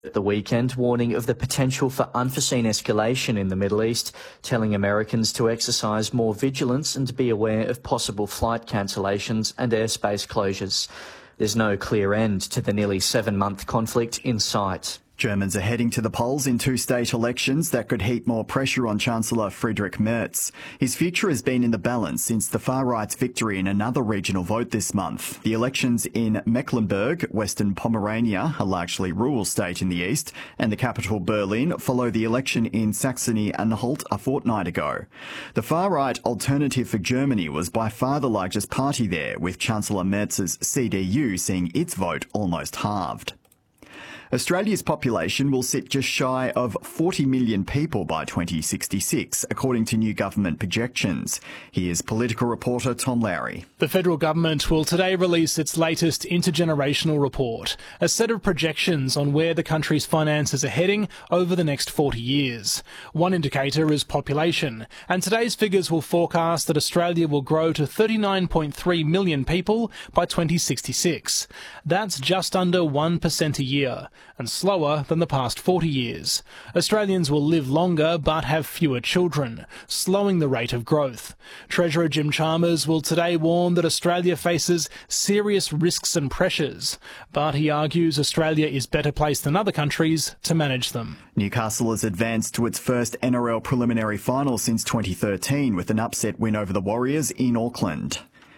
at the weekend, warning of the potential for unforeseen escalation in the Middle East, telling Americans to exercise more vigilance and to be aware of possible flight cancellations and airspace closures. There's no clear end to the nearly 7-month conflict in sight. Germans are heading to the polls in 2 state elections that could heap more pressure on Chancellor Friedrich Merz. His future has been in the balance since the far-right's victory in another regional vote this month. The elections in Mecklenburg, Western Pomerania, a largely rural state in the east, and the capital Berlin follow the election in Saxony-Anhalt a fortnight ago. The far-right Alternative for Germany was by far the largest party there, with Chancellor Merz's CDU seeing its vote almost halved. Australia's population will sit just shy of 40 million people by 2066, according to new government projections. Here's political reporter Tom Lowry. The federal government will today release its latest intergenerational report, a set of projections on where the country's finances are heading over the next 40 years. One indicator is population, and today's figures will forecast that Australia will grow to 39.3 million people by 2066. That's just under 1% a year, and slower than the past 40 years. Australians will live longer but have fewer children, slowing the rate of growth. Treasurer Jim Chalmers will today warn that Australia faces serious risks and pressures, but he argues Australia is better placed than other countries to manage them. Newcastle has advanced to its first NRL preliminary final since 2013 with an upset win over the Warriors in Auckland.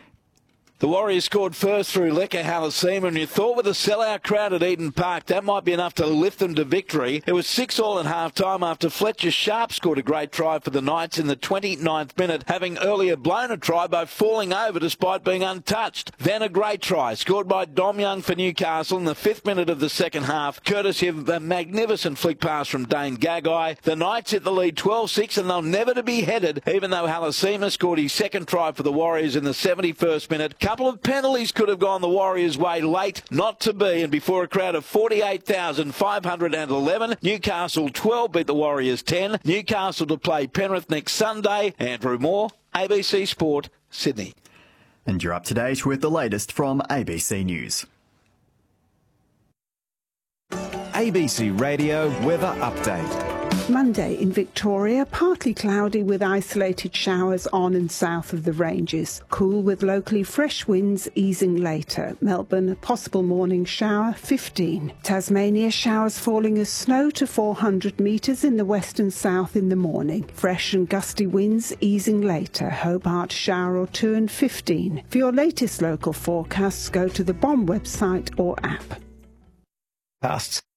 The Warriors scored first through Leka Halasima, and you thought with a sellout crowd at Eden Park that might be enough to lift them to victory. It was 6-all at half-time after Fletcher Sharp scored a great try for the Knights in the 29th minute, having earlier blown a try by falling over despite being untouched. Then a great try scored by Dom Young for Newcastle in the 5th minute of the second half, courtesy of a magnificent flick pass from Dane Gagai. The Knights hit the lead 12-6, and they're never to be headed, even though Halasima scored his second try for the Warriors in the 71st minute. Couple of penalties could have gone the Warriors' way late, not to be, and before a crowd of 48,511, Newcastle 12 beat the Warriors 10. Newcastle to play Penrith next Sunday. Andrew Moore, ABC Sport, Sydney. And you're up to date with the latest from ABC News. ABC Radio Weather Update. Monday in Victoria, partly cloudy with isolated showers on and south of the ranges. Cool with locally fresh winds easing later. Melbourne, a possible morning shower, 15. Tasmania, showers falling as snow to 400 metres in the west and south in the morning. Fresh and gusty winds easing later. Hobart, shower or two and 15. For your latest local forecasts, go to the BOM website or app.